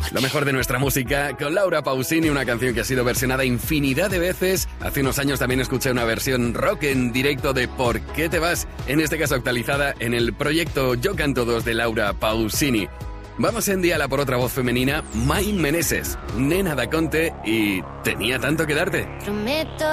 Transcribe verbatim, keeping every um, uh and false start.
Lo mejor de nuestra música con Laura Pausini, una canción que ha sido versionada infinidad de veces. Hace unos años también escuché una versión rock en directo de ¿Por qué te vas? En este caso actualizada en el proyecto Yo Canto dos de Laura Pausini. Vamos en diala por otra voz femenina, Mai Meneses, Nena da Conte y Tenía tanto que darte. Prometo